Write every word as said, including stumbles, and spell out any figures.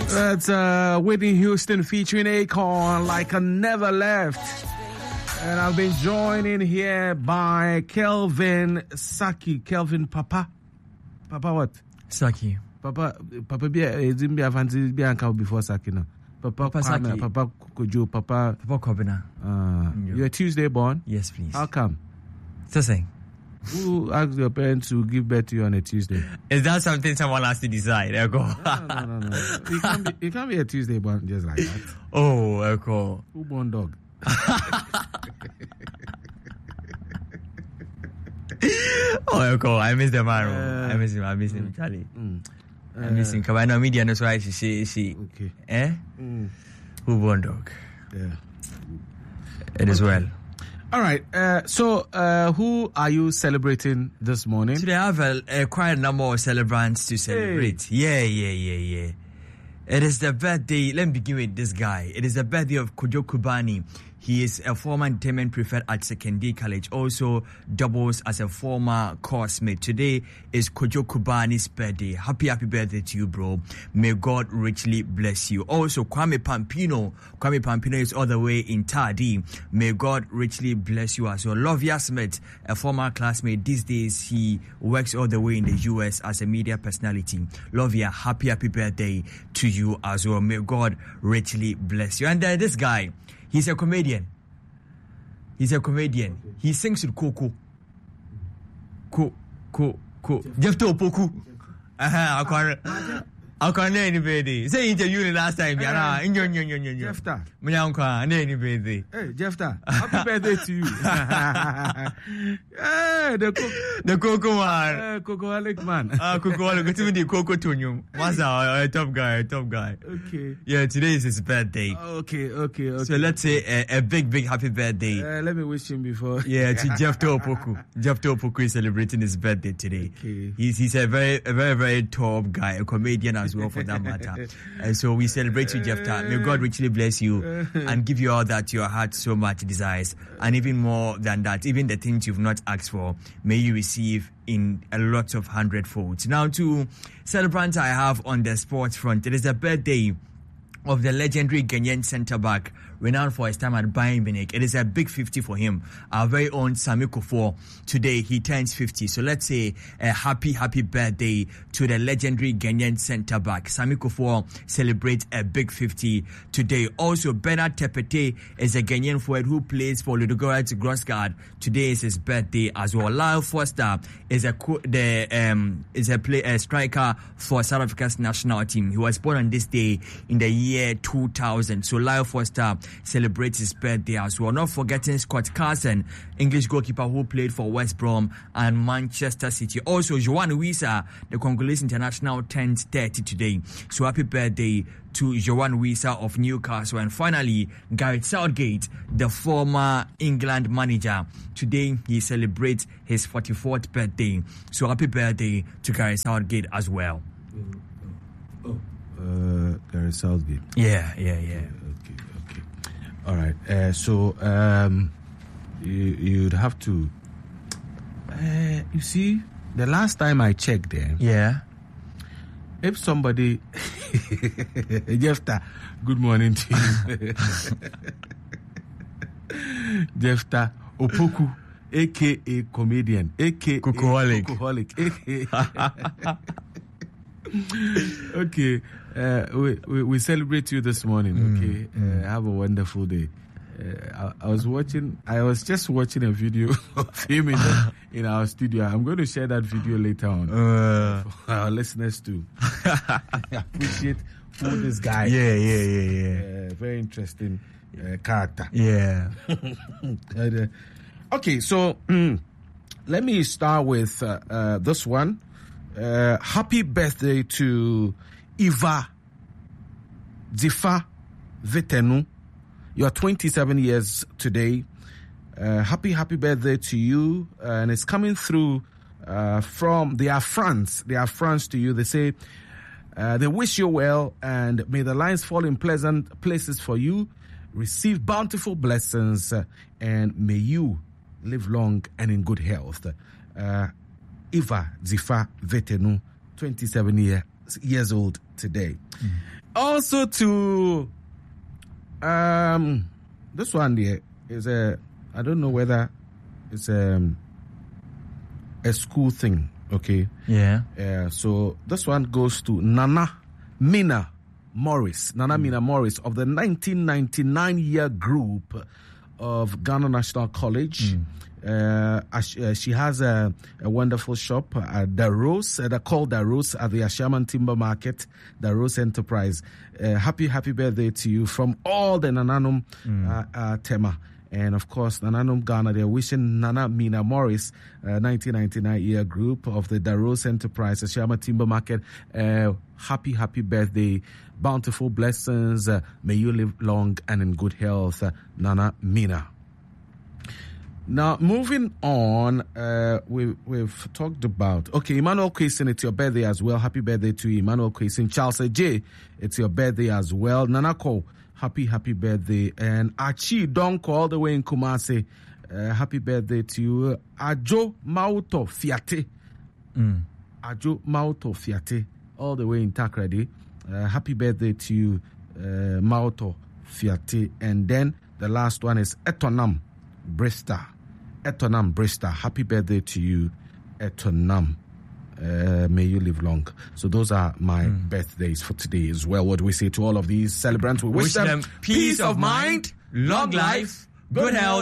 That's uh, Whitney Houston featuring Akon, Like I Never Left. And I've been joined in here by Kelvin Saki. Kelvin Papa. Papa what? Saki. Papa, Papa, be a Zimbi Avanti be uncle before Saki now. Papa, Papa Saki. Papa Kojo, Papa. Papa Kobina. Uh, you're a Tuesday born? Yes, please. How come? It's the same. Who asked your parents to give birth to you on a Tuesday? Is that something someone has to decide? Echo. No, no, no, no. You can't be, you can't be a Tuesday born just like that. Oh, Echo. Who born dog? Oh, Echo. I miss the man. Uh, I miss him. I miss him, Charlie. Mm, uh, I miss him. Because I know media knows why she she she. Okay. Eh? Mm. Who born dog? Yeah. It is well. All right. Uh, so, uh, who are you celebrating this morning? Today I have a, a quite a number of celebrants to celebrate. Hey. Yeah, yeah, yeah, yeah. It is the birthday. Let me begin with this guy. It is the birthday of Kojo Kubani. He is a former entertainment prefect at Secondary College, also doubles as a former course mate. Today is Kojo Kubani's birthday. Happy, happy birthday to you, bro. May God richly bless you. Also, Kwame Pampino. Kwame Pampino is all the way in Tadi. May God richly bless you as well. Lovia Smith, a former classmate. These days, he works all the way in the U S as a media personality. Lovia, happy, happy birthday to you as well. May God richly bless you. And uh, this guy, he's a comedian. He's a comedian. He sings with Coco. Co, co, co. Jefta Opoku. Aha, I I can't name anybody. Say interview last time. Yeah, in your your your your. Jefta. Me uncle, name anybody. Hey, Jefta. Happy birthday to you. Hey, the coco, the Coco man. Uh, Cocoholic man. Ah, Cocoholic. Go to the Coco Tonyum. What's a top guy? A top guy. Okay. Yeah, today is his birthday. Okay, okay, okay. So let's say a, a big, big happy birthday. Uh, let me wish him before. Yeah, to Jefta Opoku. Jefta Opoku is celebrating his birthday today. Okay. He's he's a very, a very, very top guy, a comedian as well for that matter. And so we celebrate you, Jefta. May God richly bless you and give you all that your heart so much desires, and even more than that, even the things you've not asked for, may you receive in a lot of hundredfolds. Now, to celebrants I have on the sports front, it is the birthday of the legendary Ghanaian centre-back, renowned for his time at Bayern Munich. It is a big fifty for him. Our very own Sami Kufuor. Today, he turns fifty. So let's say a happy, happy birthday to the legendary Ghanaian centre-back. Sami Kufuor celebrates a big fifty today. Also, Bernard Tepete is a Ghanaian forward who plays for Ludogorets Grossgard. Today is his birthday as well. Lyle Foster is a the um is a play a striker for South Africa's national team. He was born on this day in the year two thousand. So Lyle Foster celebrates his birthday as well. Not forgetting Scott Carson, English goalkeeper who played for West Brom and Manchester City. Also, Joan Wissa, the Congolese international, turns thirty today. So happy birthday to Joan Wissa of Newcastle. And finally, Gareth Southgate, the former England manager. Today, he celebrates his forty-fourth birthday. So happy birthday to Gareth Southgate as well. Oh, uh, Gareth Southgate. Yeah, yeah, yeah. All right. Uh, so um, you, you'd have to. Uh, you see, the last time I checked there. Yeah. If somebody, Jefta, good morning to you. Jefta Opoku, aka comedian, aka Cocoholic. Cocoholic, okay. Uh, we, we we celebrate you this morning. Okay, mm. uh, have a wonderful day. Uh, I, I was watching. I was just watching a video of him in, the, in our studio. I'm going to share that video later on uh. for our listeners too. I appreciate who this guy. Yeah, yeah, yeah, yeah. Uh, very interesting uh, character. Yeah. and, uh, okay, so mm, let me start with uh, uh, this one. Uh, happy birthday to Eva Zifa Vetenu. You are twenty-seven years today. Uh, happy, happy birthday to you. Uh, and it's coming through uh, from, they are France. They are France to you. They say, uh, they wish you well and may the lines fall in pleasant places for you. Receive bountiful blessings uh, and may you live long and in good health. Uh, Eva Zifa Vetenu, twenty-seven year, years old today. Mm. Also to um this one there is a I don't know whether it's um a school thing, okay? Yeah. Uh, so this one goes to Nana Mina Morris. Nana mm. Mina Morris of the nineteen ninety-nine year group of Ghana National College. Mm. Uh, uh, she has a, a wonderful shop at the Rose, uh, they're called the Rose at the Ashaman Timber Market, the Rose Enterprise. Uh, happy, happy birthday to you from all the Nananum mm. uh, uh, Tema. And of course, Nananum Ghana, they're wishing Nana Mina Morris, uh, nineteen ninety-nine year group of the Daros Enterprise, Ashama Timber Market, uh, happy, happy birthday, bountiful blessings. Uh, may you live long and in good health, uh, Nana Mina. Now, moving on, uh, we, we've talked about, okay, Emmanuel Kwesen, it's your birthday as well. Happy birthday to you, Emmanuel Kwesen. Charles J, it's your birthday as well. Nanako, happy, happy birthday. And Achi Donko, all the way in Kumasi, uh, happy birthday to you. Ajo Mauto Fiate. Mm. Ajo Mauto Fiate, all the way in Takrady. Uh, happy birthday to you, uh, Mauto Fiate. And then the last one is Etonam Brista. Etonam Brista. Happy birthday to you, Etonam. Uh, may you live long. So those are my mm. birthdays for today as well. What do we say to all of these celebrants? We wish, wish them, them peace of mind, long life, good health,